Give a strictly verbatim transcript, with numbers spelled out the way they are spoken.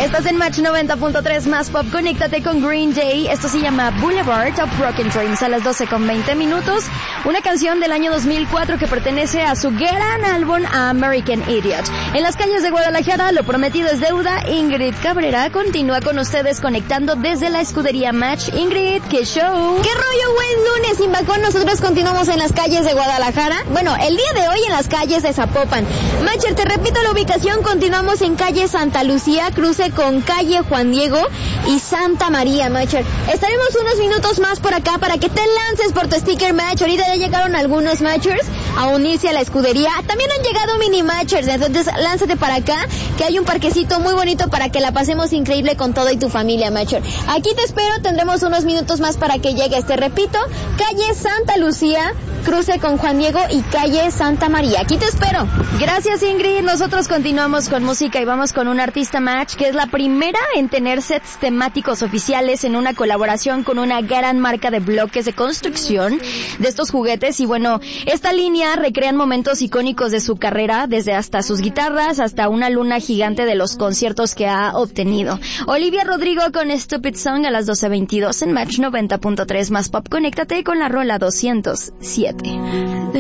Estás en Match noventa punto tres más pop. Conéctate con Green Day. Esto se llama Boulevard of Broken Dreams a las doce con veinte minutos. Una canción del año dos mil cuatro que pertenece a su gran álbum American Idiot. En las calles de Guadalajara, lo prometido es deuda. Ingrid Cabrera continúa con ustedes conectando desde la escudería Match. Ingrid, ¿qué show? ¿Qué rollo? Buen lunes, Imbacón. Nosotros continuamos en las calles de Guadalajara. Bueno, el día de hoy en las calles de Zapopan. Matcher, te repito la ubicación. Continuamos en calle Santa Lucía, cruce con calle Juan Diego y Santa María, Matcher. Estaremos unos minutos más por acá para que te lances por tu sticker match. Ahorita ya llegaron algunos matchers a unirse a la escudería. También han llegado mini matchers, entonces lánzate para acá, que hay un parquecito muy bonito para que la pasemos increíble con todo y tu familia, matcher. Aquí te espero, tendremos unos minutos más para que llegues. Te repito, calle Santa Lucía, cruce con Juan Diego y calle Santa María. Aquí te espero. Gracias, Ingrid. Nosotros continuamos con música y vamos con un artista match que es la primera en tener sets temáticos oficiales en una colaboración con una gran marca de bloques de construcción de estos juguetes. Y bueno, esta línea recrean momentos icónicos de su carrera, desde hasta sus guitarras hasta una luna gigante de los conciertos que ha obtenido. Olivia Rodrigo con Stupid Song a las doce veintidós en Match noventa punto tres más pop. Conéctate con la rola doscientos siete.